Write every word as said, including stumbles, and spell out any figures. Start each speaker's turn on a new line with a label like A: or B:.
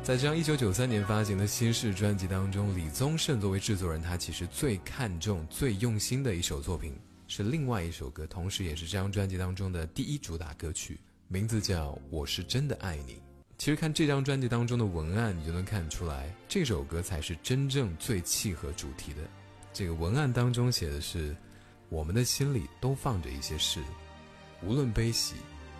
A: 在这张一九九三年发行的《心事》专辑当中，李宗盛作为制作人，他其实最看重、最用心的一首作品是另外一首歌，同时也是这张专辑当中的第一主打歌曲，名字叫《我是真的爱你》。其实看这张专辑当中的文案，你就能看出来，这首歌才是真正最契合主题的。这个文案当中写的是，我们的心里都放着一些事，无论悲喜